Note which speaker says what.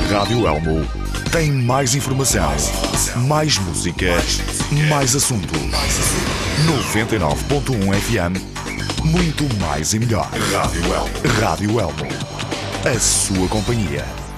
Speaker 1: Rádio Elmo tem mais informação, mais música, mais assuntos. 99.1 FM, muito mais e melhor. Rádio Elmo. A sua companhia.